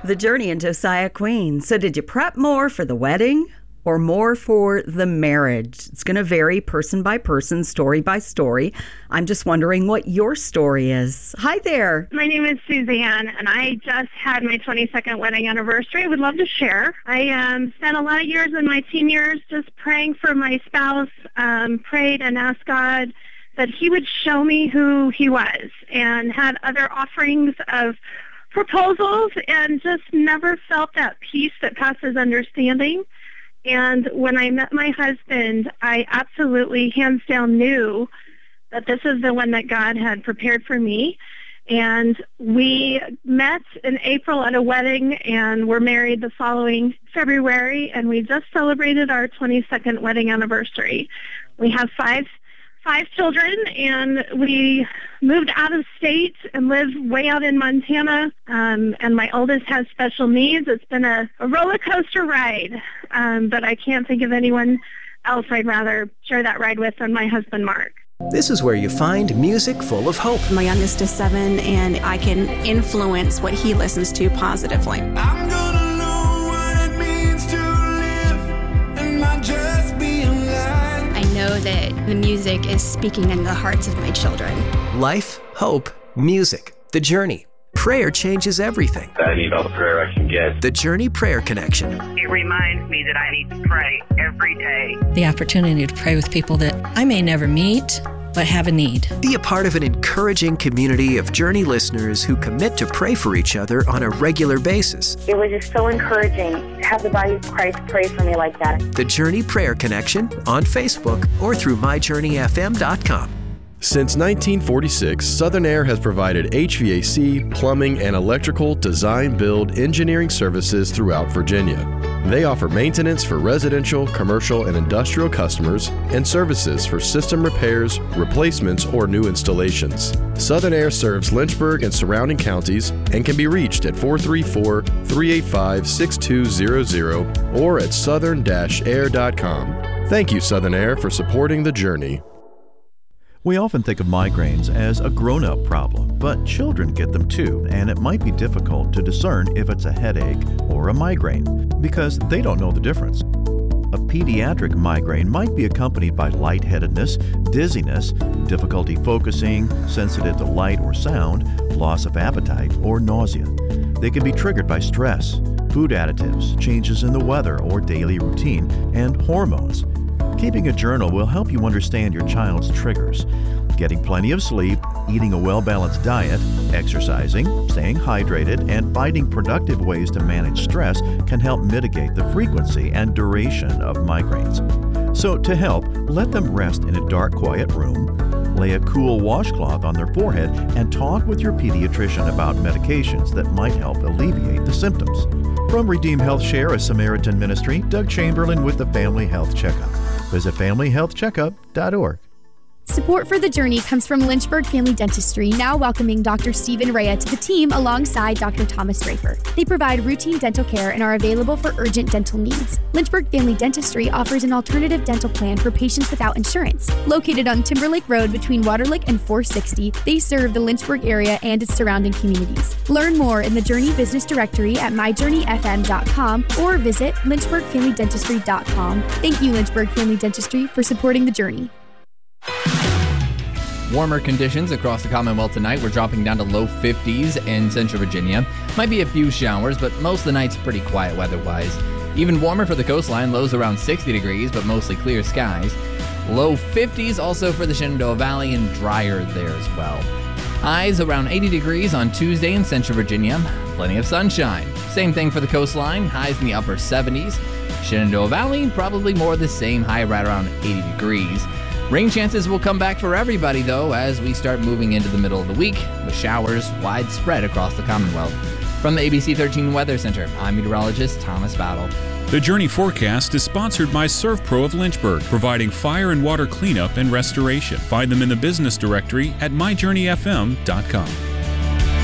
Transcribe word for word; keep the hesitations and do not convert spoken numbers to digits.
The Journey and Josiah Queen. So did you prep more for the wedding or more for the marriage? It's going to vary person by person, story by story. I'm just wondering what your story is. Hi there. My name is Suzanne, and I just had my twenty-second wedding anniversary. I would love to share. I um, spent a lot of years in my teen years just praying for my spouse, um, prayed and asked God that he would show me who he was, and had other offerings of proposals and just never felt that peace that passes understanding. And when I met my husband, I absolutely, hands down, knew that this is the one that God had prepared for me. And we met in April at a wedding and were married the following February, and we just celebrated our twenty-second wedding anniversary. We have five five children, and we moved out of state and live way out in Montana, um, and my oldest has special needs. It's been a, a roller coaster ride, um, but I can't think of anyone else I'd rather share that ride with than my husband, Mark. This is where you find music full of hope. My youngest is seven, and I can influence what he listens to positively. I'm gonna know what it means to live and not just be alive. I know that the music is speaking in the hearts of my children. Life, hope, music, The Journey. Prayer changes everything. I need all the prayer I can get. The Journey Prayer Connection. It reminds me that I need to pray every day. The opportunity to pray with people that I may never meet, but have a need. Be a part of an encouraging community of Journey listeners who commit to pray for each other on a regular basis. It was just so encouraging to have the body of Christ pray for me like that. The Journey Prayer Connection on Facebook or through my journey f m dot com. Since nineteen forty-six, Southern Air has provided H V A C, plumbing, and electrical design, build, engineering services throughout Virginia. They offer maintenance for residential, commercial, and industrial customers and services for system repairs, replacements, or new installations. Southern Air serves Lynchburg and surrounding counties and can be reached at four three four, three eight five, six two zero zero or at southern dash air dot com. Thank you, Southern Air, for supporting The Journey. We often think of migraines as a grown-up problem, but children get them too, and it might be difficult to discern if it's a headache or a migraine because they don't know the difference. A pediatric migraine might be accompanied by lightheadedness, dizziness, difficulty focusing, sensitive to light or sound, loss of appetite, or nausea. They can be triggered by stress, food additives, changes in the weather or daily routine, and hormones. Keeping a journal will help you understand your child's triggers. Getting plenty of sleep, eating a well-balanced diet, exercising, staying hydrated, and finding productive ways to manage stress can help mitigate the frequency and duration of migraines. So to help, let them rest in a dark, quiet room, lay a cool washcloth on their forehead, and talk with your pediatrician about medications that might help alleviate the symptoms. From Redeem Health Share, a Samaritan ministry, Doug Chamberlain with the Family Health Checkup. Visit family health checkup dot org. Support for The Journey comes from Lynchburg Family Dentistry, now welcoming Doctor Stephen Rea to the team alongside Doctor Thomas Draper. They provide routine dental care and are available for urgent dental needs. Lynchburg Family Dentistry offers an alternative dental plan for patients without insurance. Located on Timberlake Road between Waterlake and four sixty, they serve the Lynchburg area and its surrounding communities. Learn more in the Journey Business Directory at my journey f m dot com or visit lynchburg family dentistry dot com. Thank you, Lynchburg Family Dentistry, for supporting The Journey. Warmer conditions across the Commonwealth tonight. We're dropping down to low fifties in Central Virginia. Might be a few showers, but most of the night's pretty quiet weather-wise. Even warmer for the coastline, lows around sixty degrees, but mostly clear skies. Low fifties also for the Shenandoah Valley and drier there as well. Highs around eighty degrees on Tuesday in Central Virginia. Plenty of sunshine. Same thing for the coastline, highs in the upper seventies. Shenandoah Valley, probably more of the same, high right around eighty degrees. Rain chances will come back for everybody, though, as we start moving into the middle of the week, with showers widespread across the Commonwealth. From the A B C thirteen Weather Center, I'm meteorologist Thomas Battle. The Journey forecast is sponsored by ServPro of Lynchburg, providing fire and water cleanup and restoration. Find them in the business directory at my journey f m dot com.